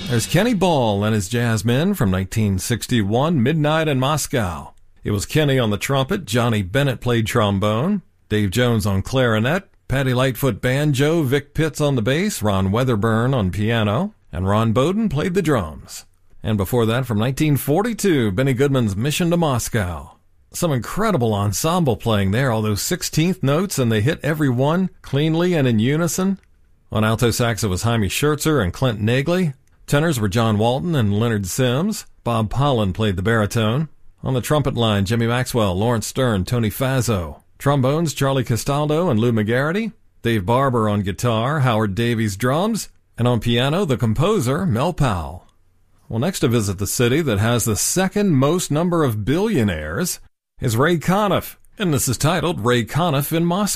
There's Kenny Ball and his Jazz Men from 1961, Midnight in Moscow. It was Kenny on the trumpet, Johnny Bennett played trombone, Dave Jones on clarinet, Patty Lightfoot banjo, Vic Pitts on the bass, Ron Weatherburn on piano, and Ron Bowden played the drums. And before that, from 1942, Benny Goodman's Mission to Moscow. Some incredible ensemble playing there, all those 16th notes, and they hit every one cleanly and in unison. On alto sax, it was Jaime Schertzer and Clint Nagley. Tenors were John Walton and Leonard Sims. Bob Pollan played the baritone. On the trumpet line, Jimmy Maxwell, Lawrence Stern, Tony Fazzo. Trombones, Charlie Castaldo and Lou McGarity. Dave Barber on guitar, Howard Davies drums. And on piano, the composer, Mel Powell. Well, next to visit the city that has the second most number of billionaires is Ray Conniff. And this is titled Ray Conniff in Moscow.